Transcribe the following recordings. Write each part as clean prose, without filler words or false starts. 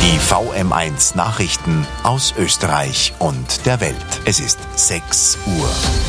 Die VM1 Nachrichten aus Österreich und der Welt. Es ist 6 Uhr.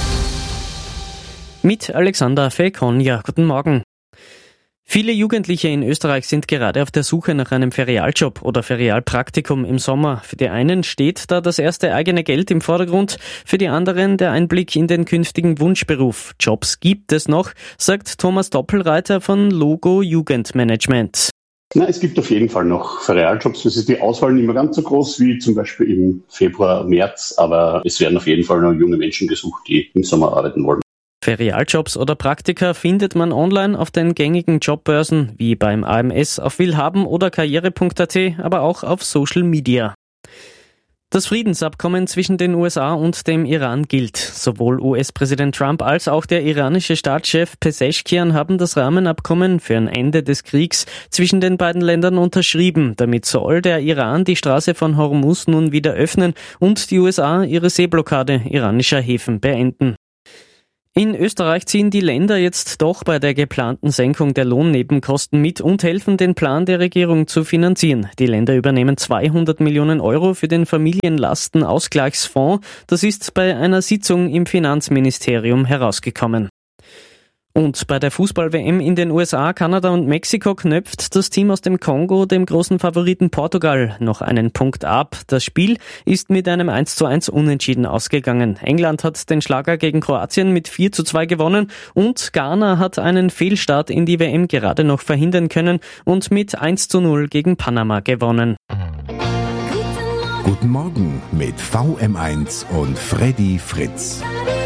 Mit Alexander Felkonja. Guten Morgen. Viele Jugendliche in Österreich sind gerade auf der Suche nach einem Ferialjob oder Ferialpraktikum im Sommer. Für die einen steht da das erste eigene Geld im Vordergrund, für die anderen der Einblick in den künftigen Wunschberuf. Jobs gibt es noch, sagt Thomas Doppelreiter von Logo Jugendmanagement. Es gibt auf jeden Fall noch Ferialjobs. Es ist die Auswahl nicht mehr ganz so groß wie zum Beispiel im Februar, März, aber es werden auf jeden Fall noch junge Menschen gesucht, die im Sommer arbeiten wollen. Ferialjobs oder Praktika findet man online auf den gängigen Jobbörsen wie beim AMS, auf willhaben oder karriere.at, aber auch auf Social Media. Das Friedensabkommen zwischen den USA und dem Iran gilt. Sowohl US-Präsident Trump als auch der iranische Staatschef Pezeshkian haben das Rahmenabkommen für ein Ende des Kriegs zwischen den beiden Ländern unterschrieben. Damit soll der Iran die Straße von Hormuz nun wieder öffnen und die USA ihre Seeblockade iranischer Häfen beenden. In Österreich ziehen die Länder jetzt doch bei der geplanten Senkung der Lohnnebenkosten mit und helfen, den Plan der Regierung zu finanzieren. Die Länder übernehmen 200 Millionen Euro für den Familienlastenausgleichsfonds. Das ist bei einer Sitzung im Finanzministerium herausgekommen. Und bei der Fußball-WM in den USA, Kanada und Mexiko knöpft das Team aus dem Kongo dem großen Favoriten Portugal noch einen Punkt ab. Das Spiel ist mit einem 1:1 Unentschieden ausgegangen. England hat den Schlager gegen Kroatien mit 4:2 gewonnen und Ghana hat einen Fehlstart in die WM gerade noch verhindern können und mit 1:0 gegen Panama gewonnen. Guten Morgen mit VM1 und Freddy Fritz.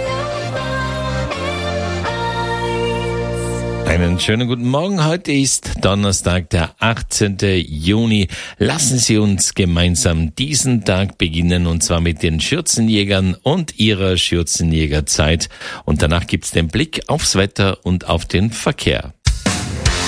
Einen schönen guten Morgen. Heute ist Donnerstag, der 18. Juni. Lassen Sie uns gemeinsam diesen Tag beginnen, und zwar mit den Schürzenjägern und ihrer Schürzenjägerzeit. Und danach gibt's den Blick aufs Wetter und auf den Verkehr.